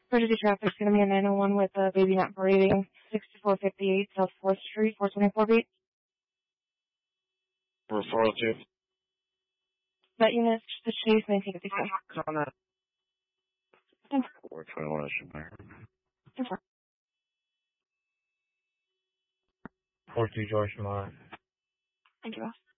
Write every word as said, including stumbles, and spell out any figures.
Emergency traffic is going to be a nine oh one with a baby not parading, sixty-four fifty-eight South fourth Street, four twenty-four beat. We're four oh two. That unit, the chase, nineteen fifty-four. On that. four twenty-one, I should be. four two George Lamar. Thank you, boss.